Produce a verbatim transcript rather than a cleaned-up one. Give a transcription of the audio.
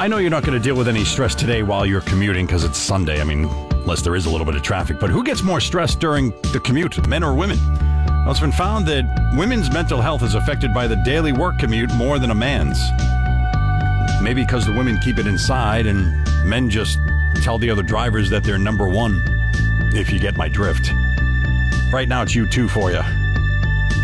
I know you're not going to deal with any stress today while you're commuting because it's Sunday. I mean, unless there is a little bit of traffic. But who gets more stressed during the commute, men or women? Well, it's been found that women's mental health is affected by the daily work commute more than a man's. Maybe because the women keep it inside and men just tell the other drivers that they're number one, if you get my drift. Right now, it's U two for you.